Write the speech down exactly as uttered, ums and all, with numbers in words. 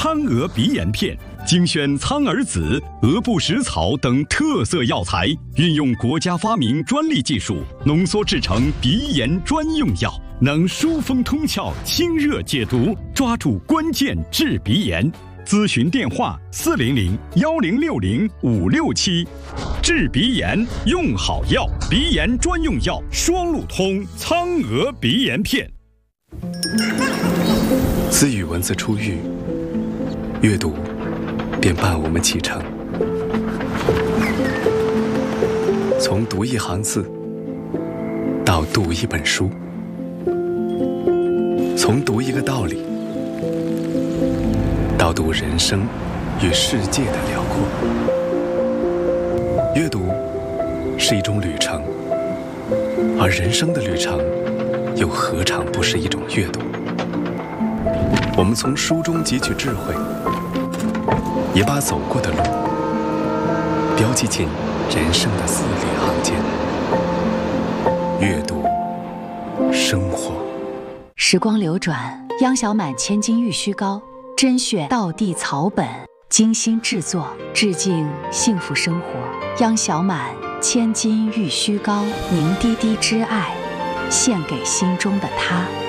苍鹅鼻炎片，精选苍耳子、鹅不食草等特色药材，运用国家发明专利技术，浓缩制成鼻炎专用药，能疏风通窍、清热解毒，抓住关键治鼻炎。咨询电话：四零零幺零六零五六七。治鼻炎用好药，鼻炎专用药双路通苍鹅鼻炎片。 自与文字初遇，阅读便伴我们启程。从读一行字到读一本书，从读一个道理到读人生与世界的辽阔。阅读是一种旅程，而人生的旅程又何尝不是一种阅读？我们从书中汲取智慧，也把走过的路标记进人生的字里行间。阅读，生活。 时光流转，央小满千金玉虚膏，甄选道地草本，精心制作，致敬幸福生活。央小满千金玉虚膏，凝滴滴之爱，献给心中的他。